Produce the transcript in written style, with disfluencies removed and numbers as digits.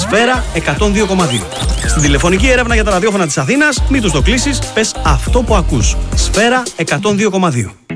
Σφαίρα 102,2. Στην τηλεφωνική έρευνα για τα ραδιόφωνα της Αθήνας, μην τους το κλείσεις, πες αυτό που ακούς. Σφαίρα 102,2.